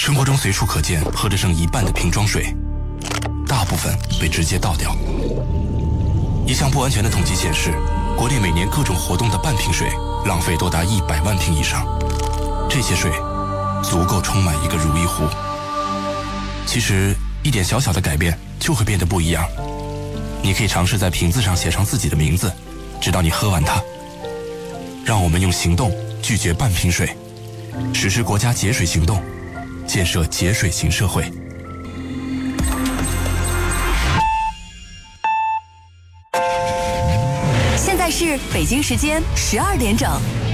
生活中随处可见喝着剩一半的瓶装水，大部分被直接倒掉。一项不完全的统计显示，国内每年各种活动的半瓶水浪费多达100万瓶以上，这些水足够充满一个如意湖。其实一点小小的改变就会变得不一样。你可以尝试在瓶子上写上自己的名字，直到你喝完它。让我们用行动拒绝半瓶水，实施国家节水行动，建设节水型社会。 现在是北京时间12点整。